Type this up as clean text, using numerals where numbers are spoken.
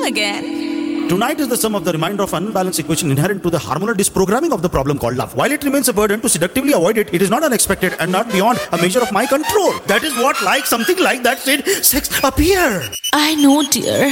again? Tonight is the sum of the remainder of unbalanced equation inherent to the hormonal disprogramming of the problem called love. While it remains a burden to seductively avoid it, it is not unexpected and not beyond a measure of my control. That is what, like something like that, said sex appear. I know, dear.